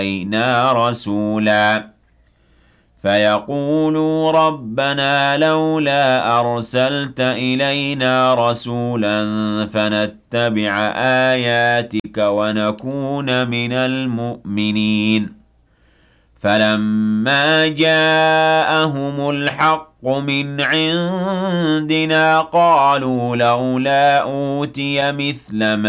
إلينا رسولا فيقولوا ربنا لولا أرسلت إلينا رسولا فنتبع آياتك ونكون من المؤمنين فلما جاءهم الحق من عندنا قالوا لولا أوتي مثل ما